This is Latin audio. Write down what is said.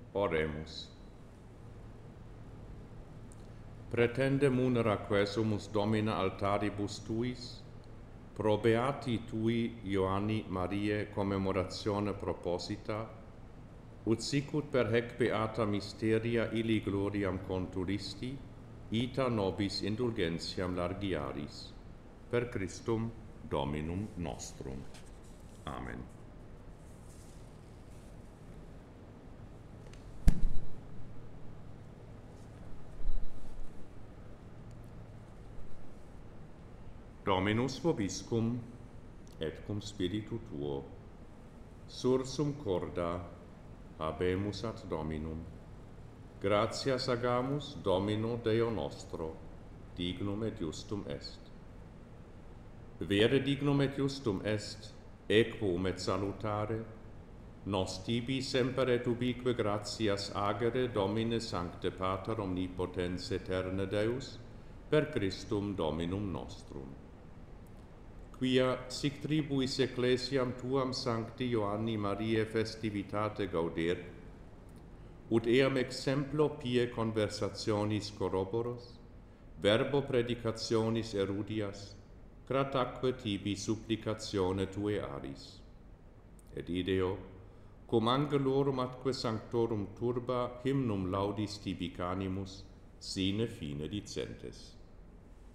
Oremus. Pretende munera quesumus Domina altaribus tuis, pro beati tui Ioanni Mariae commemoratione proposita, ut sicut per hec beata mysteria illi gloriam conturisti, ita nobis indulgentiam largiaris, per Christum Dominum nostrum. Amen. Dominus vobiscum, et cum spiritu tuo, sursum corda habemus ad Dominum. Gratias agamus Domino Deo nostro, dignum et justum est. Vere dignum et justum est, equum et salutare, nos tibi semper et ubique gratias agere Domine Sancte Pater Omnipotens Eterne Deus, per Christum Dominum nostrum. Quia sic tribuis ecclesiam tuam Sancti Ioanni Mariae festivitate gauder, ut eam exemplo pie conversationis corroboros, verbo predicationis erudias, crataque tibi supplicatione tue aris. Et ideo, cum angelorum atque sanctorum turba hymnum laudis tibi canimus, sine fine dicentes.